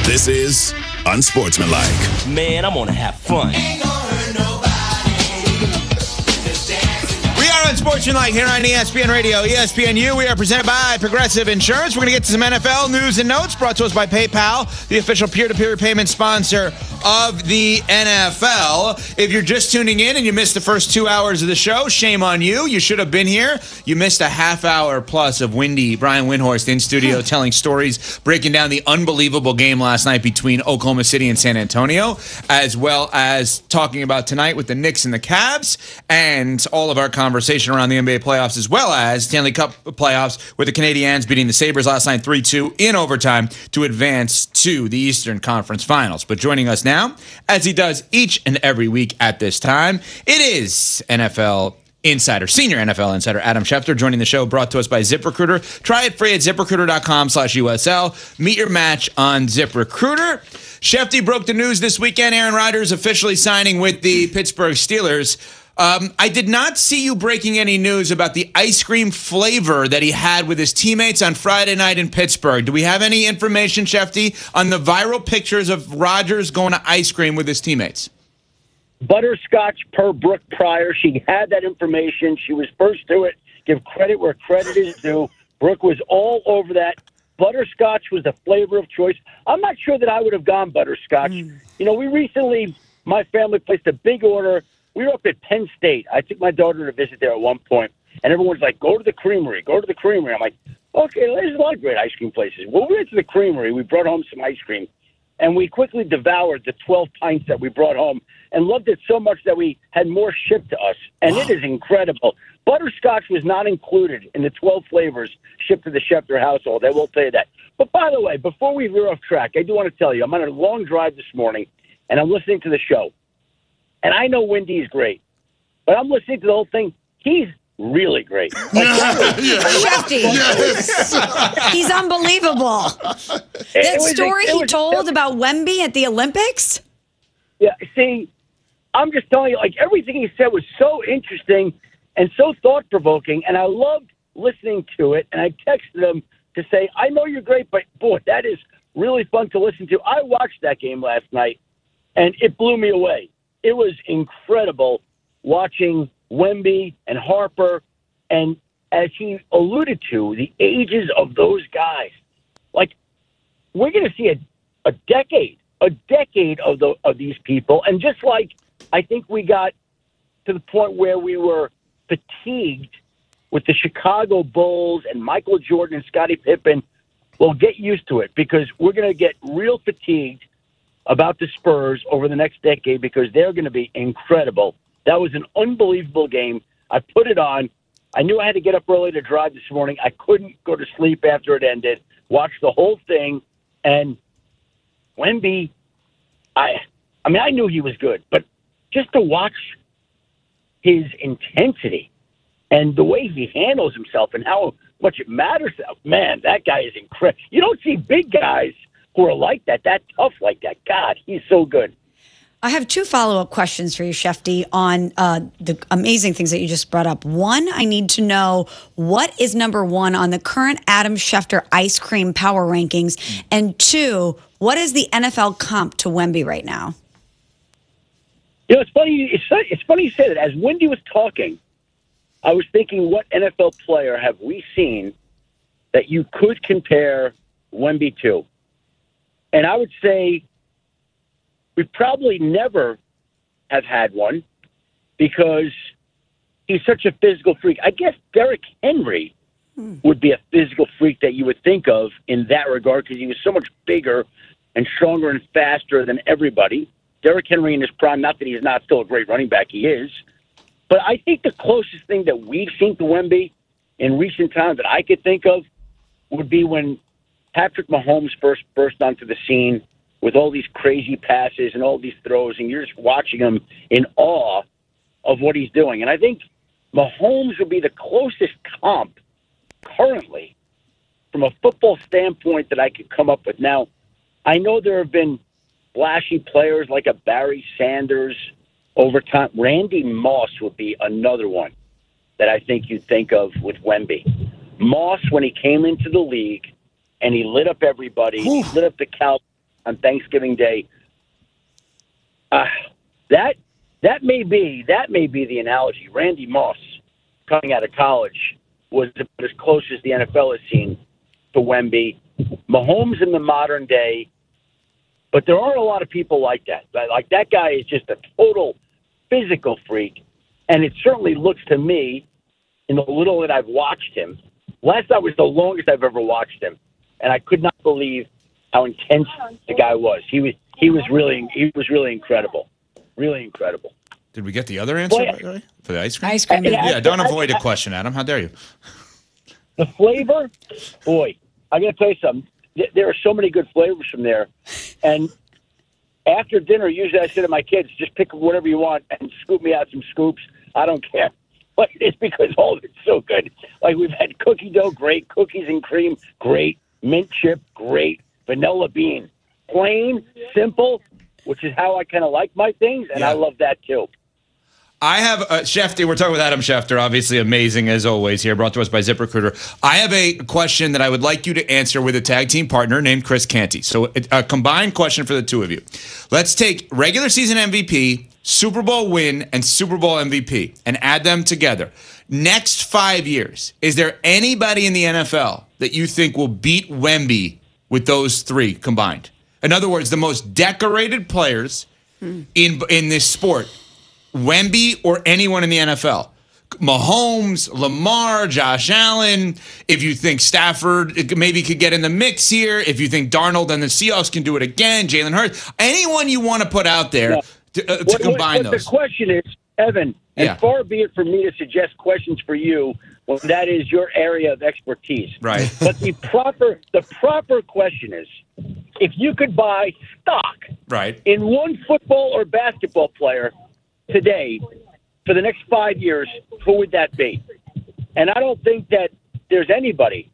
This is Unsportsmanlike. Man, I'm gonna have fun. We are Unsportsmanlike here on ESPN Radio, ESPNU. We are presented by Progressive Insurance. We're going to get to some NFL news and notes brought to us by PayPal, the official peer-to-peer payment sponsor of the NFL. If you're just tuning in and you missed the first 2 hours of the show, shame on you. You should have been here. You missed a half hour plus of Brian Windhorst in studio telling stories, breaking down the unbelievable game last night between Oklahoma City and San Antonio, as well as talking about tonight with the Knicks and the Cavs, and all of our conversation around the NBA playoffs, as well as Stanley Cup playoffs with the Canadiens beating the Sabres last night 3-2 in overtime to advance to the Eastern Conference Finals. But joining us now, as he does each and every week at this time, it is NFL Insider, senior NFL insider Adam Schefter, joining the show, brought to us by ZipRecruiter. Try it free at ZipRecruiter.com/USL. Meet your match on ZipRecruiter. Shefty broke the news this weekend. Aaron Rodgers officially signing with the Pittsburgh Steelers. I did not see you breaking any news about the ice cream flavor that he had with his teammates on Friday night in Pittsburgh. Do we have any information, Shefty, on the viral pictures of Rodgers going to ice cream with his teammates? Butterscotch per Brooke Pryor. She had that information. She was first to it. Give credit where credit is due. Brooke was all over that. Butterscotch was the flavor of choice. I'm not sure that I would have gone butterscotch. You know, we recently, my family placed a big order. We were up at Penn State. I took my daughter to visit there at one point, and everyone's like, go to the Creamery, go to the Creamery. I'm like, okay, there's a lot of great ice cream places. Well, we went to the Creamery. We brought home some ice cream, and we quickly devoured the 12 pints that we brought home and loved it so much that we had more shipped to us, and It is incredible. Butterscotch was not included in the 12 flavors shipped to the Schefter household. I will tell you that. But by the way, before we veer off track, I do want to tell you, I'm on a long drive this morning, and I'm listening to the show. And I know Wendy's great, but I'm listening to the whole thing. He's really great. Shefty. Yes. He's unbelievable. That story he told about Wemby at the Olympics? Yeah, see, I'm just telling you, like, everything he said was so interesting and so thought-provoking, and I loved listening to it, and I texted him to say, I know you're great, but, boy, that is really fun to listen to. I watched that game last night, and it blew me away. It was incredible watching Wemby and Harper, and as he alluded to, the ages of those guys. Like, we're going to see a decade of these people. And just like I think we got to the point where we were fatigued with the Chicago Bulls and Michael Jordan and Scottie Pippen, well, get used to it, because we're going to get real fatigued about the Spurs over the next decade, because they're going to be incredible. That was an unbelievable game. I put it on. I knew I had to get up early to drive this morning. I couldn't go to sleep after it ended. Watched the whole thing. And Wemby, I knew he was good, but just to watch his intensity and the way he handles himself and how much it matters, man, that guy is incredible. You don't see big guys who are like that tough like that. God, he's so good. I have two follow-up questions for you, Shefty, on the amazing things that you just brought up. One, I need to know, what is number one on the current Adam Schefter ice cream power rankings? And two, what is the NFL comp to Wemby right now? You know, it's funny. It's funny you say that. As Wendy was talking, I was thinking, what NFL player have we seen that you could compare Wemby to? And I would say we probably never have had one, because he's such a physical freak. I guess Derrick Henry would be a physical freak that you would think of in that regard, because he was so much bigger and stronger and faster than everybody. Derrick Henry in his prime, not that he's not still a great running back, he is. But I think the closest thing that we've seen to Wemby in recent times that I could think of would be when Patrick Mahomes first burst onto the scene with all these crazy passes and all these throws, and you're just watching him in awe of what he's doing. And I think Mahomes would be the closest comp currently from a football standpoint that I could come up with. Now, I know there have been flashy players like a Barry Sanders over time. Randy Moss would be another one that I think you'd think of with Wemby. Moss, when he came into the league and he lit up everybody, he lit up the Cowboys. on Thanksgiving Day. That may be the analogy. Randy Moss, coming out of college, was as close as the NFL has seen to Wemby. Mahomes in the modern day, but there aren't a lot of people like that. Like, that guy is just a total physical freak, and it certainly looks to me, in the little that I've watched him, last night was the longest I've ever watched him, and I could not believe how intense the guy was. He was really incredible. Really incredible. Did we get the other answer by the way, for the ice cream? Ice cream. Yeah, don't avoid a question, Adam. How dare you? The flavor, boy, I got to tell you something. There are so many good flavors from there. And after dinner, usually I say to my kids, just pick whatever you want and scoop me out some scoops. I don't care. But it's because all of it's so good. Like, we've had cookie dough, great. Cookies and cream, great. Mint chip, great. Vanilla bean. Plain, simple, which is how I kind of like my things, and I love that too. I have Schefter. We're talking with Adam Schefter, obviously amazing as always here, brought to us by ZipRecruiter. I have a question that I would like you to answer with a tag team partner named Chris Canty. So a combined question for the two of you. Let's take regular season MVP, Super Bowl win, and Super Bowl MVP and add them together. Next 5 years, is there anybody in the NFL that you think will beat Wemby with those three combined? In other words, the most decorated players in this sport, Wemby or anyone in the NFL. Mahomes, Lamar, Josh Allen. If you think Stafford maybe could get in the mix here, if you think Darnold and the Seahawks can do it again, Jalen Hurts, anyone you want to put out there to combine those. The question is, Evan, and far be it from me to suggest questions for you when that is your area of expertise. Right. But the proper question is, if you could buy stock in one football or basketball player today for the next 5 years, who would that be? And I don't think that there's anybody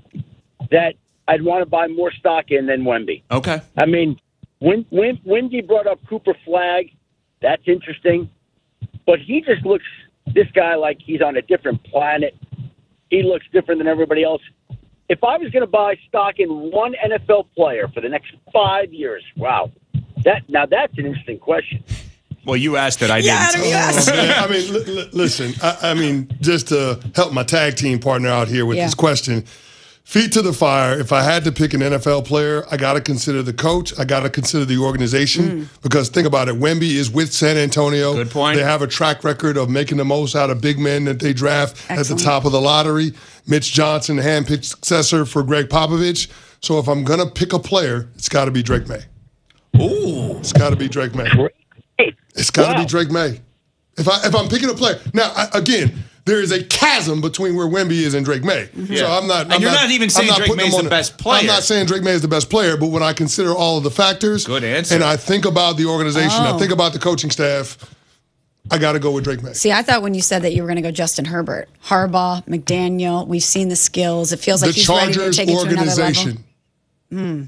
that I'd want to buy more stock in than Wemby. Okay. I mean, when Wendy brought up Cooper Flagg, that's interesting. But he just looks, this guy, like he's on a different planet. He looks different than everybody else. If I was going to buy stock in one NFL player for the next 5 years, wow. That's an interesting question. Well, you asked it. I didn't. Adam, you asked. I mean, listen. I mean, just to help my tag team partner out here with this question, feet to the fire. If I had to pick an NFL player, I got to consider the coach. I got to consider the organization because think about it. Wemby is with San Antonio. Good point. They have a track record of making the most out of big men that they draft at the top of the lottery. Mitch Johnson, handpicked successor for Greg Popovich. So if I'm gonna pick a player, it's got to be Drake May. Ooh, it's got to be Drake May. It's got to be Drake May. If I'm picking a player now, again, there is a chasm between where Wemby is and Drake May. So I'm not. And you're not even saying Drake May is the best player. I'm not saying Drake May is the best player, but when I consider all of the factors, good answer, and I think about the organization, I think about the coaching staff, I got to go with Drake May. See, I thought when you said that you were going to go Justin Herbert, Harbaugh, McDaniel. We've seen the skills. It feels like he's ready to take it to another level.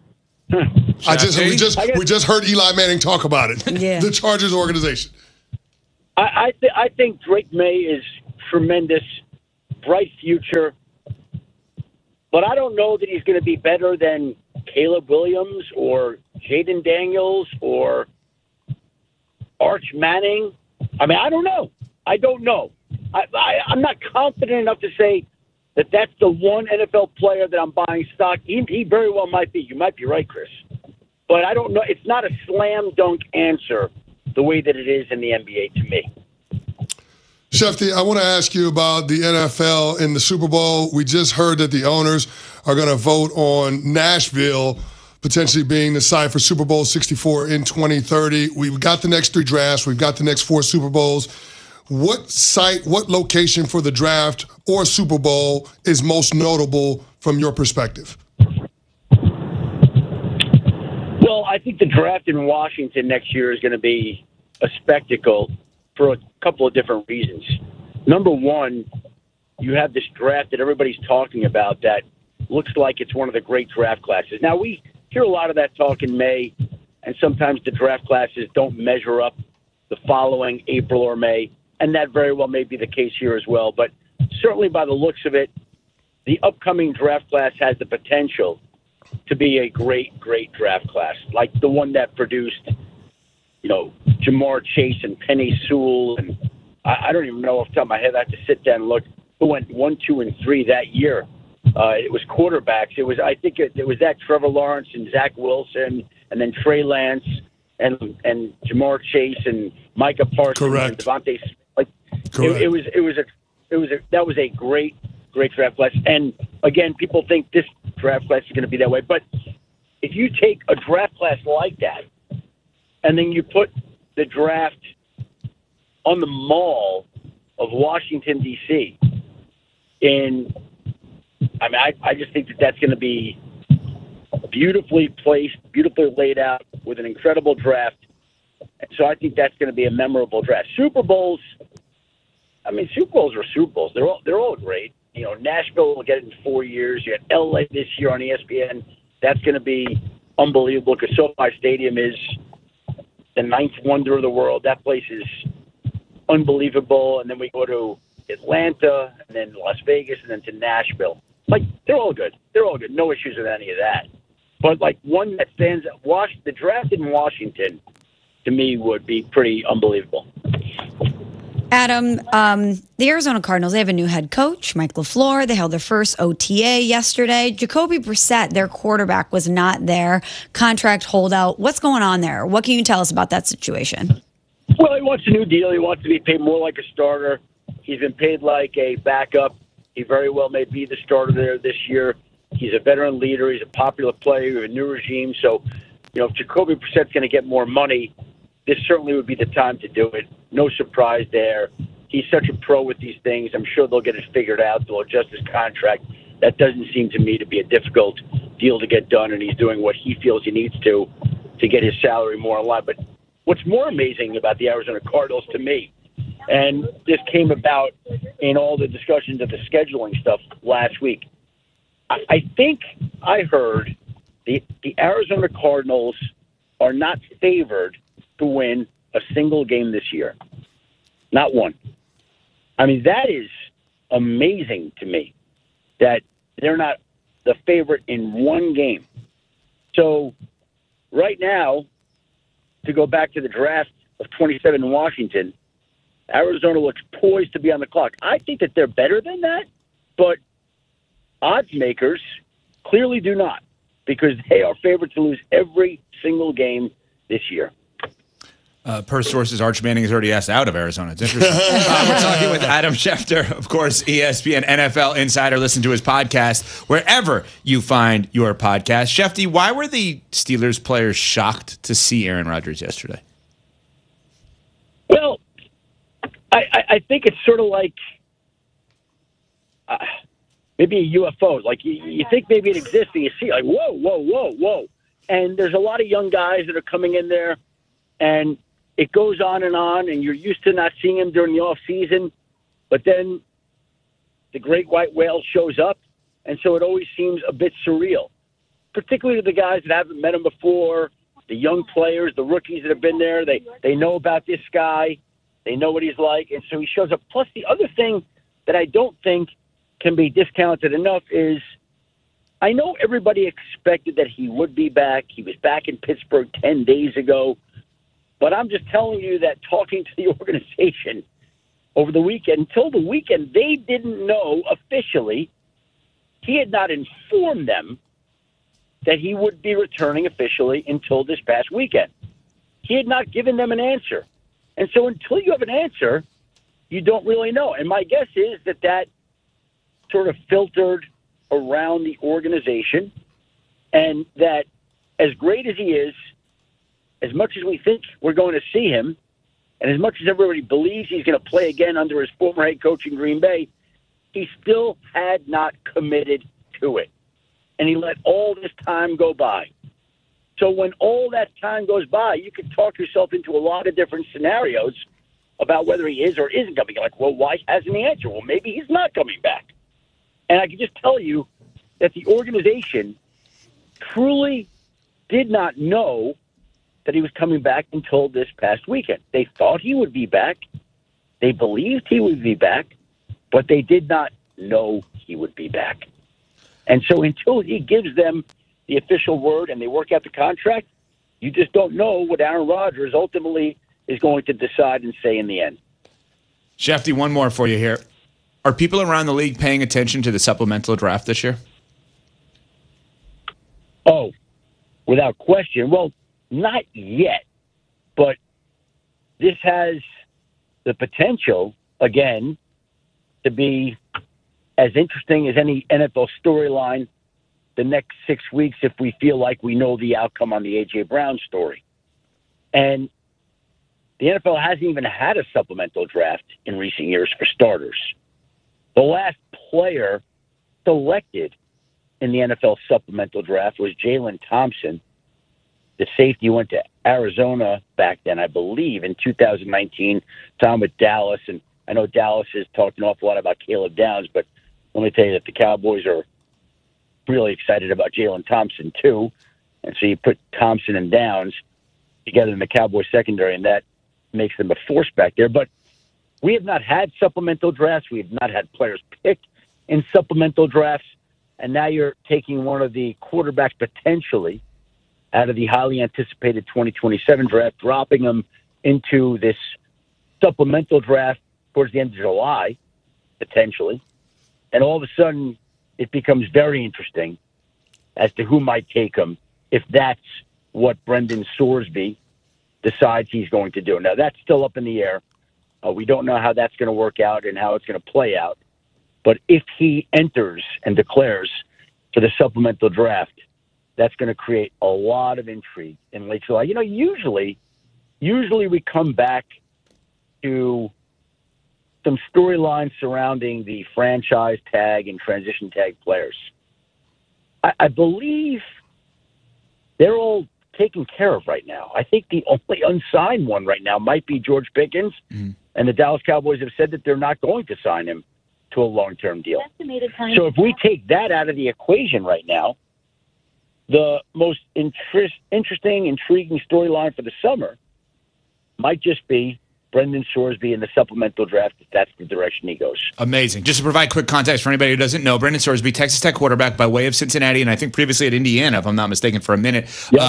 We just heard Eli Manning talk about it. Yeah. The Chargers organization. I think Drake May is tremendous, bright future, but I don't know that he's going to be better than Caleb Williams or Jaden Daniels or Arch Manning. I mean, I don't know. I'm not confident enough to say that that's the one NFL player that I'm buying stock. He very well might be. You might be right, Chris. But I don't know. It's not a slam dunk answer the way that it is in the NBA to me. Shefty, I want to ask you about the NFL in the Super Bowl. We just heard that the owners are going to vote on Nashville potentially being the site for Super Bowl 64 in 2030. We've got the next 3 drafts. We've got the next 4 Super Bowls. What site, what location for the draft or Super Bowl is most notable from your perspective? Well, I think the draft in Washington next year is going to be a spectacle for a couple of different reasons. Number one, you have this draft that everybody's talking about that looks like it's one of the great draft classes. Now, we hear a lot of that talk in May, and sometimes the draft classes don't measure up the following April or May. And that very well may be the case here as well. But certainly by the looks of it, the upcoming draft class has the potential to be a great, great draft class, like the one that produced, Jamar Chase and Penny Sewell. And I don't even know off the top of my head. I have to sit down and look who went 1, 2, and 3 that year. It was quarterbacks. I think it was that Trevor Lawrence and Zach Wilson, and then Trey Lance and Jamar Chase and Micah Parsons. Correct. And Devontae. Correct. That was a great draft class. And again, people think this draft class is going to be that way. But if you take a draft class like that, and then you put the draft on the Mall of Washington, D.C., I just think that that's going to be beautifully placed, beautifully laid out with an incredible draft. And so I think that's going to be a memorable draft. Super Bowls are Super Bowls. They're all great. Nashville will get it in 4 years. You had L.A. this year on ESPN. That's going to be unbelievable because SoFi Stadium is the 9th wonder of the world. That place is unbelievable. And then we go to Atlanta, and then Las Vegas, and then to Nashville. They're all good. They're all good. No issues with any of that. But, one that stands out, the draft in Washington, to me, would be pretty unbelievable. Adam, the Arizona Cardinals, they have a new head coach, Mike LaFleur. They held their first OTA yesterday. Jacoby Brissett, their quarterback, was not there. Contract holdout. What's going on there? What can you tell us about that situation? Well, he wants a new deal. He wants to be paid more like a starter. He's been paid like a backup. He very well may be the starter there this year. He's a veteran leader. He's a popular player. We have a new regime. So, if Jacoby Brissett's going to get more money, this certainly would be the time to do it. No surprise there. He's such a pro with these things. I'm sure they'll get it figured out. They'll adjust his contract. That doesn't seem to me to be a difficult deal to get done, and he's doing what he feels he needs to get his salary more in line. But what's more amazing about the Arizona Cardinals to me, and this came about in all the discussions of the scheduling stuff last week, I think I heard the Arizona Cardinals are not favored to win a single game this year. Not one. That is amazing to me that they're not the favorite in one game. So right now, to go back to the draft of 27 in Washington, Arizona looks poised to be on the clock. I think that they're better than that, but odds makers clearly do not, because they are favored to lose every single game this year. Per sources, Arch Manning is already asked out of Arizona. It's interesting. We're talking with Adam Schefter, of course, ESPN NFL insider. Listen to his podcast wherever you find your podcast. Shefty, why were the Steelers players shocked to see Aaron Rodgers yesterday? Well, I think it's sort of like maybe a UFO. You think maybe it exists, and you see whoa. And there's a lot of young guys that are coming in there, and it goes on, and you're used to not seeing him during the off season, but then the great white whale shows up, and so it always seems a bit surreal, particularly to the guys that haven't met him before, the young players, the rookies that have been there. They know about this guy. They know what he's like, and so he shows up. Plus, the other thing that I don't think can be discounted enough is I know everybody expected that he would be back. He was back in Pittsburgh 10 days ago. But I'm just telling you that talking to the organization over the weekend, until the weekend, they didn't know officially. He had not informed them that he would be returning officially until this past weekend. He had not given them an answer. And so until you have an answer, you don't really know. And my guess is that sort of filtered around the organization, and that as great as he is, as much as we think we're going to see him, and as much as everybody believes he's going to play again under his former head coach in Green Bay, he still had not committed to it. And he let all this time go by. So when all that time goes by, you can talk yourself into a lot of different scenarios about whether he is or isn't coming. Like, well, why hasn't he answered? Well, maybe he's not coming back. And I can just tell you that the organization truly did not know that he was coming back until this past weekend. They thought he would be back. They believed he would be back, but they did not know he would be back. And so until he gives them the official word and they work out the contract, you just don't know what Aaron Rodgers ultimately is going to decide and say in the end. Shefty, one more for you here. Are people around the league paying attention to the supplemental draft this year? Oh, without question. Well, not yet, but this has the potential, again, to be as interesting as any NFL storyline the next 6 weeks if we feel like we know the outcome on the A.J. Brown story. And the NFL hasn't even had a supplemental draft in recent years for starters. The last player selected in the NFL supplemental draft was Jalen Thompson. The safety went to Arizona back then, I believe, in 2019, time with Dallas. And I know Dallas has talked an awful lot about Caleb Downs, but let me tell you that the Cowboys are really excited about Jalen Thompson, too. And so you put Thompson and Downs together in the Cowboys secondary, and that makes them a force back there. But we have not had supplemental drafts. We have not had players picked in supplemental drafts. And now you're taking one of the quarterbacks potentially out of the highly anticipated 2027 draft, dropping them into this supplemental draft towards the end of July, potentially. And all of a sudden, it becomes very interesting as to who might take them if that's what Brendan Sorsby decides he's going to do. Now, that's still up in the air. We don't know how that's going to work out and how it's going to play out. But if he enters and declares for the supplemental draft, that's going to create a lot of intrigue in late July. You know, usually we come back to some storylines surrounding the franchise tag and transition tag players. I believe they're all taken care of right now. I think the only unsigned one right now might be George Pickens, and the Dallas Cowboys have said that they're not going to sign him to a long-term deal. So if we take that out of the equation right now, the most interesting, intriguing storyline for the summer might just be Brendan Sorsby in the supplemental draft, if that's the direction he goes. Amazing. Just to provide quick context for anybody who doesn't know, Brendan Sorsby, Texas Tech quarterback by way of Cincinnati, and I think previously at Indiana, if I'm not mistaken, for a minute,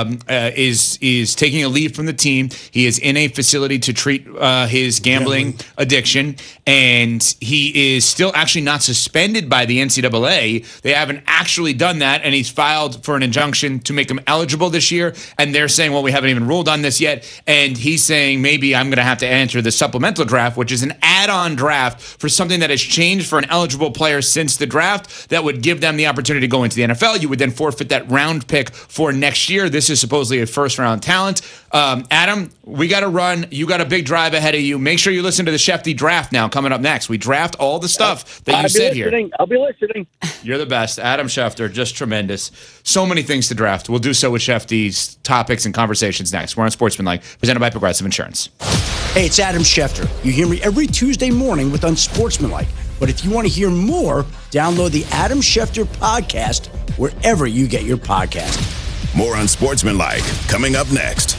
is taking a leave from the team. He is in a facility to treat his gambling addiction, and he is still actually not suspended by the NCAA. They haven't actually done that, and he's filed for an injunction to make him eligible this year, and they're saying, well, we haven't even ruled on this yet, and he's saying, maybe I'm going to have to enter the supplemental draft, which is an add-on draft for something that has changed for an eligible player since the draft that would give them the opportunity to go into the NFL. You would then forfeit that round pick for next year. This is supposedly a first-round talent. Adam, we got to run. You got a big drive ahead of you. Make sure you listen to the Shefty draft now coming up next. We draft all the stuff that you said here. I'll be listening. You're the best. Adam Schefter, just tremendous. So many things to draft. We'll do so with Shefty's topics and conversations next. We're on Sportsmanlike, presented by Progressive Insurance. Hey, it's Adam Schefter. You hear me every Tuesday morning with Unsportsmanlike. But if you want to hear more, download the Adam Schefter podcast wherever you get your podcast. More Unsportsmanlike coming up next.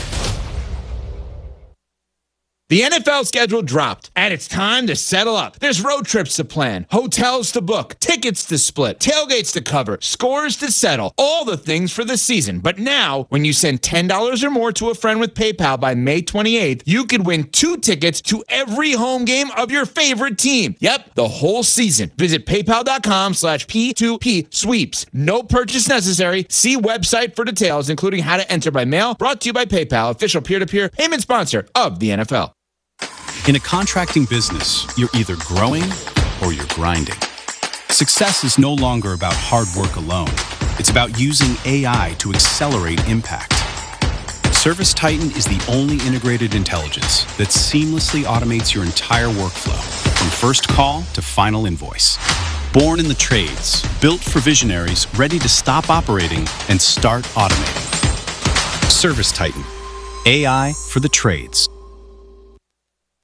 The NFL schedule dropped, and it's time to settle up. There's road trips to plan, hotels to book, tickets to split, tailgates to cover, scores to settle, all the things for the season. But now, when you send $10 or more to a friend with PayPal by May 28th, you could win 2 tickets to every home game of your favorite team. Yep, the whole season. Visit paypal.com/P2P sweeps. No purchase necessary. See website for details, including how to enter by mail. Brought to you by PayPal, official peer-to-peer payment sponsor of the NFL. In a contracting business, you're either growing or you're grinding. Success is no longer about hard work alone. It's about using AI to accelerate impact. ServiceTitan is the only integrated intelligence that seamlessly automates your entire workflow, from first call to final invoice. Born in the trades, built for visionaries ready to stop operating and start automating. ServiceTitan, AI for the trades.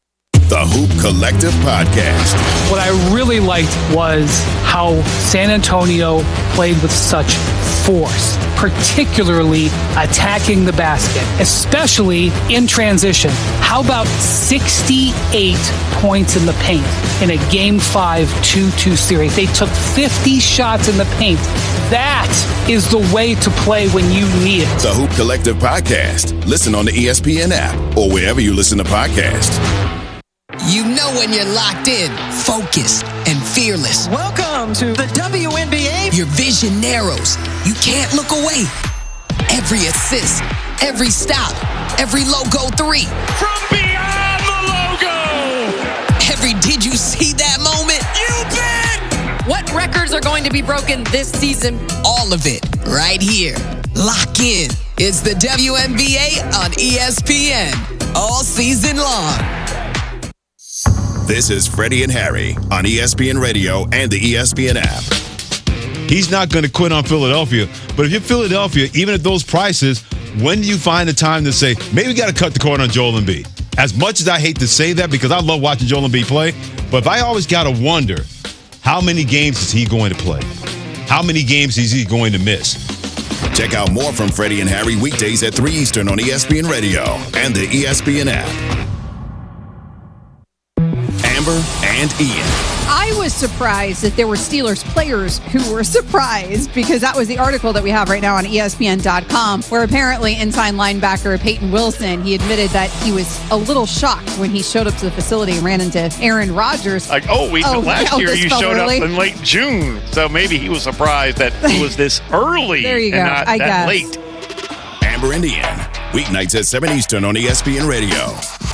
The Hoop Collective Podcast. What I really liked was how San Antonio played with such force, particularly attacking the basket, especially in transition. How about 68 points in the paint in a Game 5 2-2 series? They took 50 shots in the paint. That is the way to play when you need it. The Hoop Collective Podcast. Listen on the ESPN app or wherever you listen to podcasts. You know when you're locked in, focused, and fearless. Welcome to the WNBA. Your vision narrows. You can't look away. Every assist, every stop, every logo three. From beyond the logo. Every did you see that moment? You bet. What records are going to be broken this season? All of it right here. Lock in. It's the WNBA on ESPN all season long. This is Freddie and Harry on ESPN Radio and the ESPN app. He's not going to quit on Philadelphia, but if you're Philadelphia, even at those prices, when do you find the time to say, maybe we got to cut the cord on Joel Embiid? As much as I hate to say that because I love watching Joel Embiid play, but if I always got to wonder, how many games is he going to play? How many games is he going to miss? Check out more from Freddie and Harry weekdays at 3 Eastern on ESPN Radio and the ESPN app. Amber and Ian. I was surprised that there were Steelers players who were surprised because that was the article that we have right now on ESPN.com where apparently inside linebacker Peyton Wilson, he admitted that he was a little shocked when he showed up to the facility and ran into Aaron Rodgers. Last year you showed up in late June, so maybe he was surprised that it was this early there you go. and not I that guess. late. Amber and Ian, weeknights at 7 Eastern on ESPN Radio.